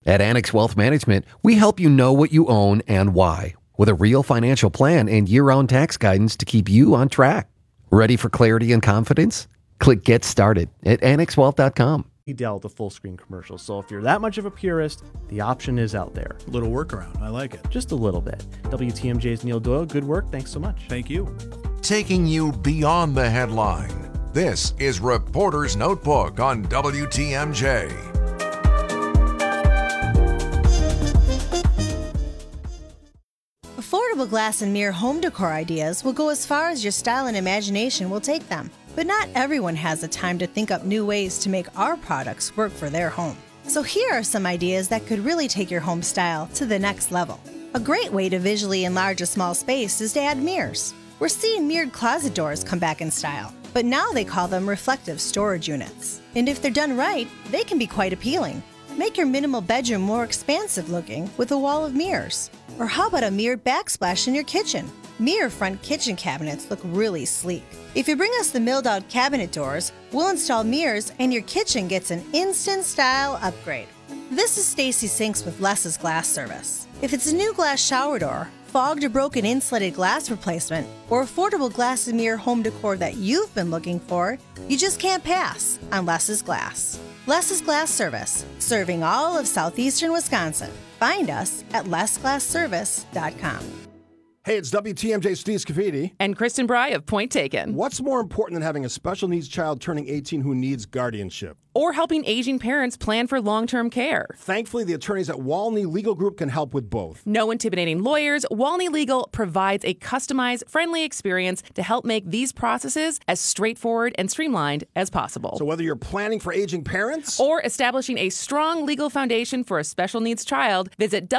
At Annex Wealth Management, we help you know what you own and why, with a real financial plan and year-round tax guidance to keep you on track. Ready for clarity and confidence? Click Get Started at annexwealth.com. Dell the full screen commercial. So if you're that much of a purist, the option is out there. Little workaround. I like it. Just a little bit. WTMJ's Neil Doyle. Good work. Thanks so much. Thank you. Taking you beyond the headline. This is Reporter's Notebook on WTMJ. Affordable glass and mirror home decor ideas will go as far as your style and imagination will take them. But not everyone has the time to think up new ways to make our products work for their home. So here are some ideas that could really take your home style to the next level. A great way to visually enlarge a small space is to add mirrors. We're seeing mirrored closet doors come back in style, but now they call them reflective storage units. And if they're done right, they can be quite appealing. Make your minimal bedroom more expansive looking with a wall of mirrors. Or how about a mirrored backsplash in your kitchen? Mirror front kitchen cabinets look really sleek. If you bring us the milled out cabinet doors, we'll install mirrors and your kitchen gets an instant style upgrade. This is Stacy Sinks with Less's Glass Service. If it's a new glass shower door, fogged or broken insulated glass replacement, or affordable glass and mirror home decor that you've been looking for, you just can't pass on Less's Glass. Less's Glass Service, serving all of southeastern Wisconsin. Find us at lessglassservice.com. Hey, it's WTMJ Steve Scafidi. And Kristen Bry of Point Taken. What's more important than having a special needs child turning 18 who needs guardianship? Or helping aging parents plan for long-term care. Thankfully, the attorneys at Walney Legal Group can help with both. No intimidating lawyers, Walney Legal provides a customized, friendly experience to help make these processes as straightforward and streamlined as possible. So whether you're planning for aging parents or establishing a strong legal foundation for a special needs child, visit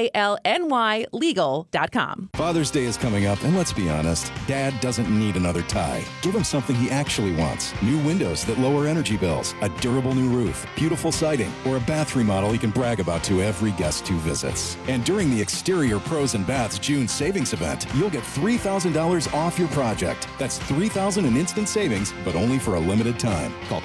WALNYlegal.com. Father's Day is coming up, and let's be honest, Dad doesn't need another tie. Give him something he actually wants. New windows that lower energy bills, a durable new roof, beautiful siding, or a bath remodel he can brag about to every guest who visits. And during the Exterior Pros and Baths June savings event, you'll get $3,000 off your project. That's $3,000 in instant savings, but only for a limited time. Call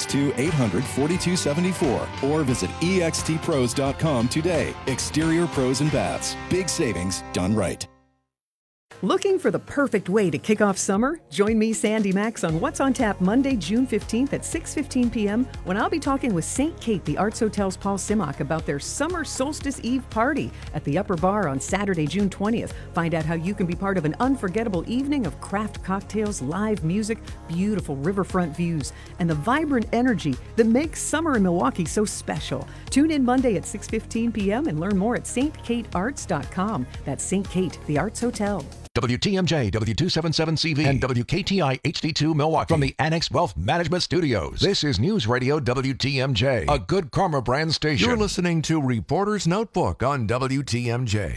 262-800-4274 or visit extpros.com today. Exterior Pros and Baths. Big savings done right. Looking for the perfect way to kick off summer? Join me, Sandy Max, on What's on Tap Monday, June 15th at 6:15 p.m. when I'll be talking with St. Kate, the Arts Hotel's Paul Simmock, about their Summer Solstice Eve party at the Upper Bar on Saturday, June 20th. Find out how you can be part of an unforgettable evening of craft cocktails, live music, beautiful riverfront views, and the vibrant energy that makes summer in Milwaukee so special. Tune in Monday at 6:15 p.m. and learn more at stkatearts.com. That's St. Kate, the Arts Hotel. WTMJ, W277CV, and WKTI HD2 Milwaukee from the Annex Wealth Management Studios. This is News Radio WTMJ, a Good Karma brand station. You're listening to Reporter's Notebook on WTMJ.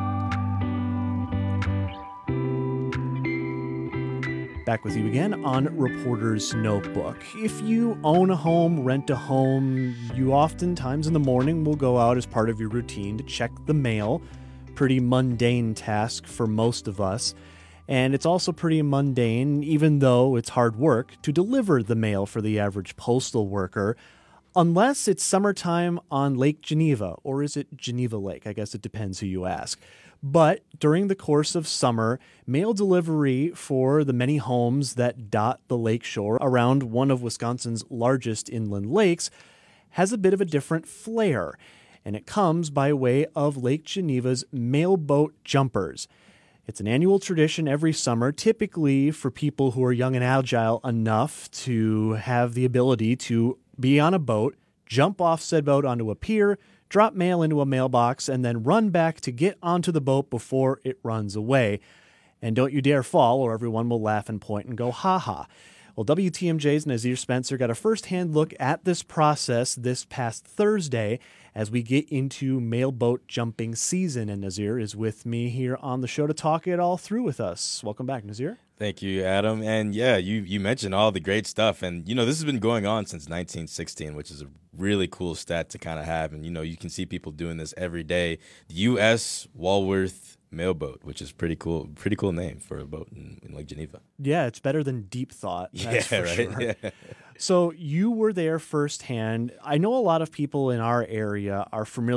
Back with you again on Reporter's Notebook. If you own a home, rent a home, you oftentimes in the morning will go out as part of your routine to check the mail. Pretty mundane task for most of us. And it's also pretty mundane, even though it's hard work, to deliver the mail for the average postal worker. Unless it's summertime on Lake Geneva, or is it Geneva Lake? I guess it depends who you ask. But during the course of summer, mail delivery for the many homes that dot the lake shore around one of Wisconsin's largest inland lakes has a bit of a different flair. And it comes by way of Lake Geneva's Mailboat Jumpers. It's an annual tradition every summer, typically for people who are young and agile enough to have the ability to be on a boat, jump off said boat onto a pier, drop mail into a mailbox, and then run back to get onto the boat before it runs away. And don't you dare fall, or everyone will laugh and point and go, ha-ha. Well, WTMJ's Nazir Spencer got a first-hand look at this process this past Thursday as we get into mailboat jumping season. And Nazir is with me here on the show to talk it all through with us. Welcome back, Nazir. Thank you, Adam. And yeah, you mentioned all the great stuff. And, you know, this has been going on since 1916, which is a really cool stat to kind of have. And, you know, you can see people doing this every day. The U.S. Walworth Mailboat, which is pretty cool name for a boat in Lake Geneva. Yeah, it's better than Deep Thought. That's for right. Sure. Yeah. So you were there firsthand. I know a lot of people in our area are familiar